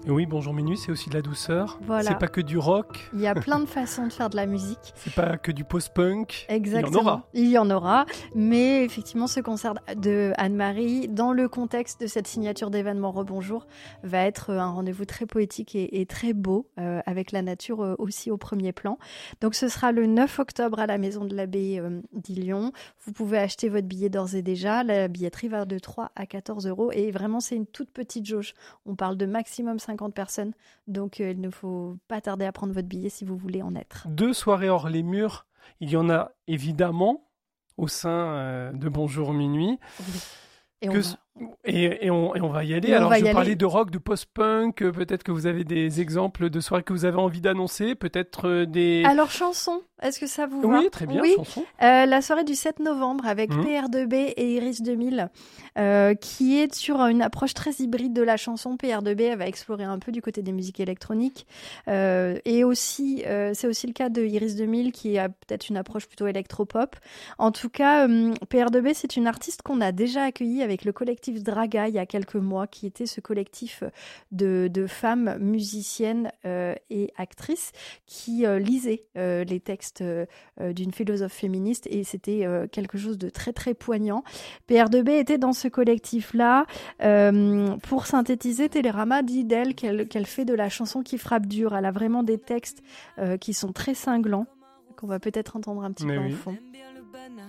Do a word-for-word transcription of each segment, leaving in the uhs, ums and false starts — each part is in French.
Et oui, Bonjour Minuit, c'est aussi de la douceur. Voilà. C'est pas que du rock. Il y a plein de façons de faire de la musique. C'est pas que du post-punk. Exactement. Il y en aura. Il y en aura. Mais effectivement, ce concert de Anne-Marie, dans le contexte de cette signature d'événement Rebonjour, va être un rendez-vous très poétique et, et très beau, euh, avec la nature euh, aussi au premier plan. Donc ce sera le neuf octobre à la Maison de l'Abbaye euh, d'Illion. Vous pouvez acheter votre billet d'ores et déjà. La billetterie va de trois à quatorze euros. Et vraiment, c'est une toute petite jauge. On parle de maximum cinquante personnes. Donc euh, il ne faut pas tarder à prendre votre billet si vous voulez en être. Deux soirées hors les murs. Il y en a évidemment au sein euh, de Bonjour Minuit. Oui. Et, que, on va... et, et, on, et on va y aller. Et Alors, va je y parlais aller. de rock, de post-punk. euh, Peut-être que vous avez des exemples de soirées que vous avez envie d'annoncer. Peut-être euh, des... Alors, chanson, est-ce que ça vous va? Oui, très bien, oui. chanson. Euh, la soirée du sept novembre avec Mmh. P R deux B et Iris deux mille, euh, qui est sur une approche très hybride de la chanson. P R deux B, elle va explorer un peu du côté des musiques électroniques. Euh, et aussi, euh, c'est aussi le cas de Iris deux mille, qui a peut-être une approche plutôt électropop. En tout cas, euh, P R deux B, c'est une artiste qu'on a déjà accueillie avec le collectif Draga il y a quelques mois, qui était ce collectif de, de femmes musiciennes euh, et actrices qui euh, lisaient euh, les textes euh, d'une philosophe féministe, et c'était euh, quelque chose de très très poignant. P R deux B était dans ce collectif-là. Euh, pour synthétiser, Télérama dit d'elle qu'elle, qu'elle fait de la chanson qui frappe dur. Elle a vraiment des textes euh, qui sont très cinglants, qu'on va peut-être entendre un petit Mais peu oui. en fond. Aime bien le banal,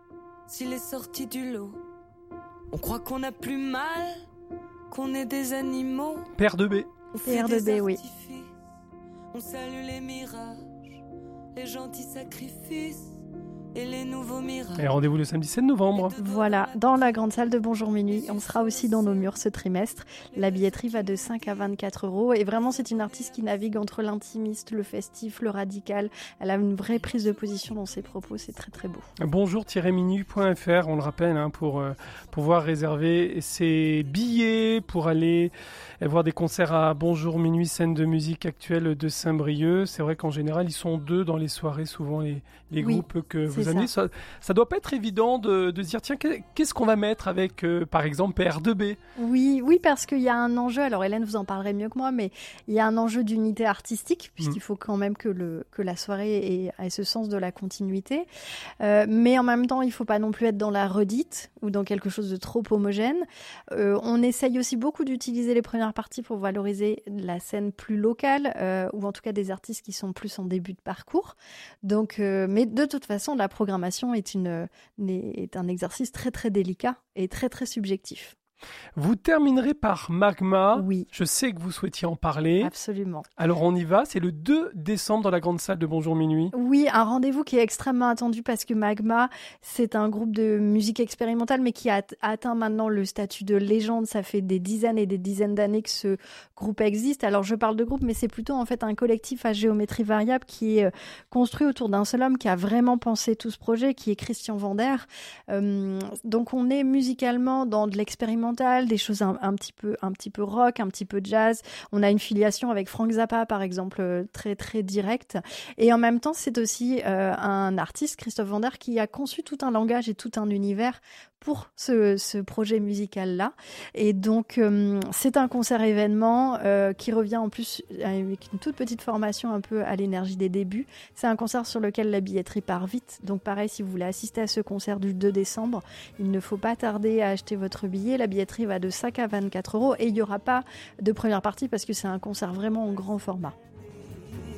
s'il est sorti du lot. On croit qu'on a plus mal, qu'on est des animaux. P R deux B. On P R fait deux des B, oui. artifices, on salue les mirages, les gentils sacrifices et les nouveaux mirages. Et rendez-vous le samedi sept novembre. Voilà, dans la grande salle de Bonjour Minuit. On sera aussi dans nos murs ce trimestre. La billetterie va de cinq à vingt-quatre euros. Et vraiment, c'est une artiste qui navigue entre l'intimiste, le festif, le radical. Elle a une vraie prise de position dans ses propos. C'est très, très beau. bonjour tiret minuit point f r, on le rappelle, hein, pour euh, pouvoir réserver ses billets, pour aller voir des concerts à Bonjour Minuit, scène de musique actuelle de Saint-Brieuc. C'est vrai qu'en général, ils sont deux dans les soirées, souvent les, les Oui, groupes que vous c'est amenez. ça. Ça, ça doit pas être évident de, de se dire, tiens, qu'est-ce qu'on va mettre avec, euh, par exemple, P R deux B? Oui, oui, parce qu'il y a un enjeu. Alors Hélène vous en parlerait mieux que moi, mais il y a un enjeu d'unité artistique, puisqu'il Mmh. faut quand même que, le, que la soirée ait, ait ce sens de la continuité. Euh, mais en même temps, il ne faut pas non plus être dans la redite ou dans quelque chose de trop homogène. Euh, on essaye aussi beaucoup d'utiliser les premières parties pour valoriser la scène plus locale, euh, ou en tout cas des artistes qui sont plus en début de parcours. Donc, euh, mais de toute façon, la programmation est, une, est un exercice très très délicat et très très subjectif. Vous terminerez par Magma. Oui. Je sais que vous souhaitiez en parler. Absolument. Alors on y va, c'est le deux décembre dans la grande salle de Bonjour Minuit. Oui, un rendez-vous qui est extrêmement attendu parce que Magma, c'est un groupe de musique expérimentale, mais qui a atteint maintenant le statut de légende. Ça fait des dizaines et des dizaines d'années que ce groupe existe. Alors je parle de groupe, mais c'est plutôt en fait un collectif à géométrie variable qui est construit autour d'un seul homme qui a vraiment pensé tout ce projet, qui est Christian Vander. Euh, donc on est musicalement dans de l'expérimental, des choses un, un petit peu, un petit peu rock, un petit peu jazz. On a une filiation avec Frank Zappa, par exemple, très très directe. Et en même temps, c'est aussi euh, un artiste, Christophe Vander, qui a conçu tout un langage et tout un univers pour ce, ce projet musical-là. Et donc, euh, c'est un concert-événement euh, qui revient en plus avec une toute petite formation un peu à l'énergie des débuts. C'est un concert sur lequel la billetterie part vite. Donc pareil, si vous voulez assister à ce concert du deux décembre, il ne faut pas tarder à acheter votre billet. La billetterie va de cinq à vingt-quatre euros et il n'y aura pas de première partie parce que c'est un concert vraiment en grand format.